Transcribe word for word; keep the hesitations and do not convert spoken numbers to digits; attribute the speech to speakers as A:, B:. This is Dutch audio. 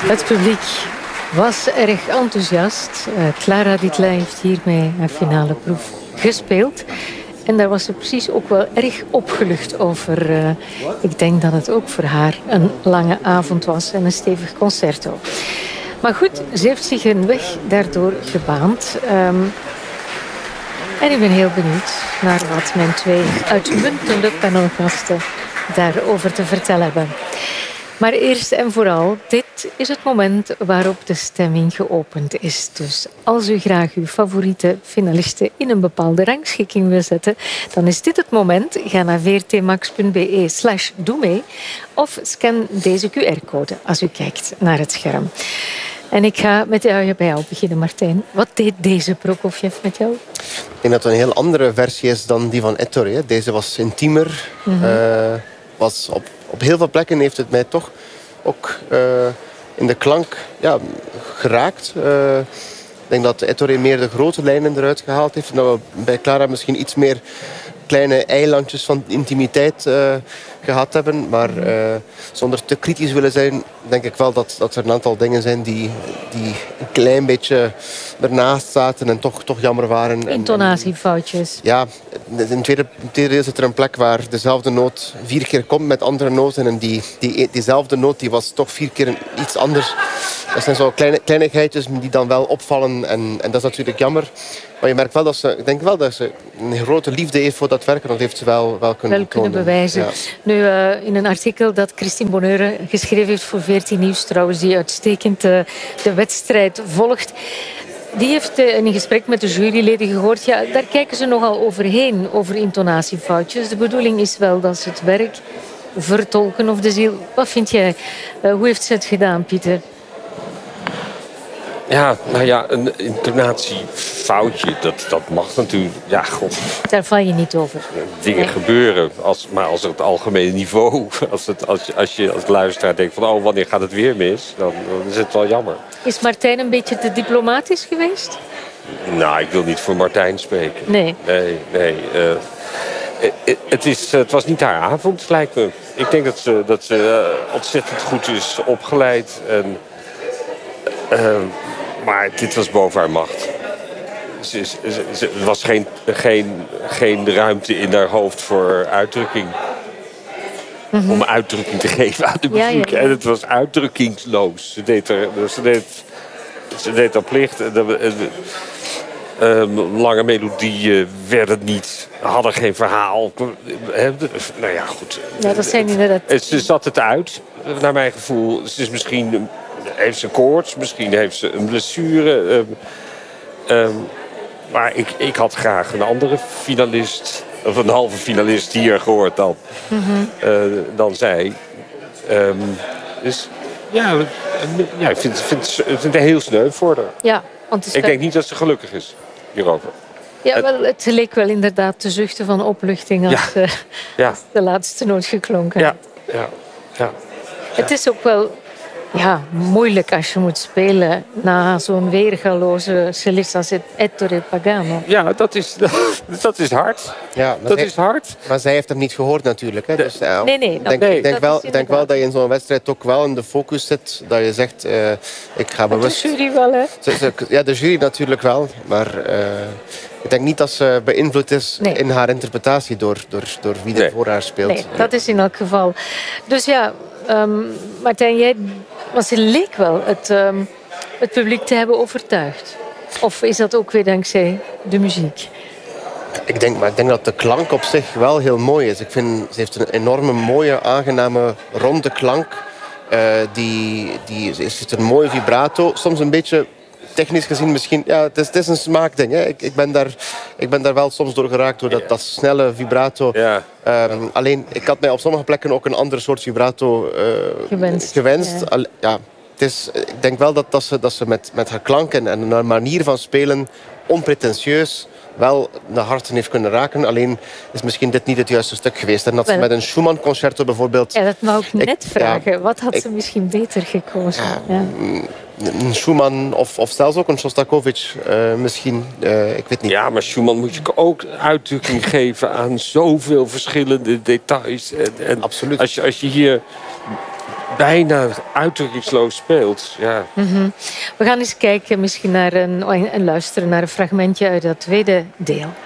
A: Het publiek was erg enthousiast. Uh, Clara Ditla heeft hiermee haar finale proef gespeeld. En daar was ze precies ook wel erg opgelucht over. Uh, ik denk dat het ook voor haar een lange avond was en een stevig concerto. Maar goed, ze heeft zich een weg daardoor gebaand. Um, en ik ben heel benieuwd naar wat mijn twee uitmuntende panelgasten daarover te vertellen hebben. Maar eerst en vooral, dit is het moment waarop de stemming geopend is. Dus als u graag uw favoriete finalisten in een bepaalde rangschikking wil zetten, dan is dit het moment. Ga naar vrtmax.be slash doe mee of scan deze Q R-code als u kijkt naar het scherm. En ik ga met jou, bij jou beginnen, Martijn. Wat deed deze Prokofjev met jou?
B: Ik denk dat het een heel andere versie is dan die van Ettore. Deze was intiemer. Mm-hmm. Uh, was op, op heel veel plekken heeft het mij toch ook uh, in de klank ja, geraakt. Uh, ik denk dat Ettore meer de grote lijnen eruit gehaald heeft. En dat we bij Clara misschien iets meer kleine eilandjes van intimiteit uh, gehad hebben. Maar uh, zonder te kritisch willen zijn, denk ik wel dat, dat er een aantal dingen zijn die, die een klein beetje ernaast zaten en toch, toch jammer waren.
A: Intonatiefoutjes.
B: Ja, in het tweede, tweede deel zit er een plek waar dezelfde noot vier keer komt met andere noten. En die, die, diezelfde noot die was toch vier keer iets anders. Dat zijn zo kleine, kleinigheidjes die dan wel opvallen. En, en dat is natuurlijk jammer. Maar je merkt wel dat ze, ik denk wel dat ze een grote liefde heeft voor dat werk. En dat heeft ze wel, wel kunnen
A: wel kunnen
B: tonen.
A: bewijzen.
B: Ja.
A: Nu, uh, in een artikel dat Christine Bonheure geschreven heeft voor veertien Nieuws trouwens, die uitstekend uh, de wedstrijd volgt. Die heeft uh, in een gesprek met de juryleden gehoord. Ja, daar kijken ze nogal overheen, over intonatiefoutjes. De bedoeling is wel dat ze het werk vertolken of de ziel. Wat vind jij? Uh, hoe heeft ze het gedaan, Pieter?
C: Ja, nou ja, een intonatiefoutje, dat, dat mag natuurlijk. Ja, god.
A: Daar val je niet over.
C: Dingen nee. gebeuren, als, maar als het algemene niveau, als, het, als, je, als je als luisteraar denkt van oh, wanneer gaat het weer mis, dan, dan is het wel jammer.
A: Is Martijn een beetje te diplomatisch geweest?
C: Nou, ik wil niet voor Martijn spreken.
A: Nee.
C: Nee, nee. Uh, het, het, is, het was niet haar avond, lijkt me. Ik denk dat ze, dat ze uh, ontzettend goed is opgeleid en... Uh, Maar dit was boven haar macht. Ze, ze, ze, er was geen, geen, geen ruimte in haar hoofd voor uitdrukking. Mm-hmm. Om uitdrukking te geven aan de muziek. Ja, ja, ja. En het was uitdrukkingsloos. Ze deed, er, ze deed, ze deed haar plicht. En de, de, uh, lange melodieën werden niet, hadden geen verhaal. Nou ja, goed.
A: Ja, dat zijn inderdaad...
C: Ze zat het uit, naar mijn gevoel. Ze is misschien... Heeft ze koorts, misschien heeft ze een blessure. Um, um, maar ik, ik had graag een andere finalist, of een halve finalist hier gehoord dan, mm-hmm. uh, dan zij. Um, dus ja, ja ik vind, vind, vind het heel sneu voor haar.
A: Ja, want het is
C: ik denk niet dat ze gelukkig is hierover.
A: Ja, wel, het leek wel inderdaad te zuchten van opluchting als, ja. Uh,
C: ja.
A: als de laatste noot geklonken
C: ja. Ja. Ja.
A: Het is ook wel... Ja, moeilijk als je moet spelen na zo'n weergaloze cellist als Ettore Pagano.
C: Ja, dat is, dat is hard. Ja, dat zij, is hard.
B: Maar zij heeft hem niet gehoord natuurlijk. Hè? Dus, uh,
A: nee, nee.
B: Ik denk,
A: nee,
B: denk, wel, denk wel dat je in zo'n wedstrijd ook wel in de focus zit. Dat je zegt, uh, ik ga bewust...
A: De jury wel, hè?
B: Ja, de jury natuurlijk wel. Maar uh, ik denk niet dat ze beïnvloed is nee. in haar interpretatie door, door, door wie er nee. voor haar speelt.
A: Nee, dat is in elk geval. Dus ja, um, Martijn, jij... Want ze leek wel het, um, het publiek te hebben overtuigd. Of is dat ook weer dankzij de muziek?
B: Ik denk, maar ik denk dat de klank op zich wel heel mooi is. Ik vind, ze heeft een enorme mooie, aangename, ronde klank. Uh, die, die, ze heeft een mooie vibrato. Soms een beetje, technisch gezien misschien... Ja, het is, het is een smaakding. Hè. Ik, ik, ben daar, ik ben daar wel soms door geraakt, door dat, dat snelle vibrato.
C: Ja.
B: Um, alleen, ik had mij op sommige plekken ook een andere soort vibrato uh, gewenst. gewenst. Ja. Al, ja, het is, ik denk wel dat, dat ze, dat ze met, met haar klank en, en haar manier van spelen onpretentieus wel de harten heeft kunnen raken. Alleen is misschien dit niet het juiste stuk geweest. En dat ze met een Schumann-concerto bijvoorbeeld...
A: Ja, dat wou ik net ik, vragen. Ja, Wat had ik, ze misschien beter gekozen? Ja, ja.
B: Een Schumann of, of zelfs ook een Shostakovich uh, misschien. Uh, ik weet niet.
C: Ja, maar Schumann moet je ook uitdrukking geven aan zoveel verschillende details. En, en
B: Absoluut.
C: Als je, als je hier bijna uitdrukkingsloos speelt. Ja.
A: Mm-hmm. We gaan eens kijken, misschien naar een, en luisteren naar een fragmentje uit dat tweede deel.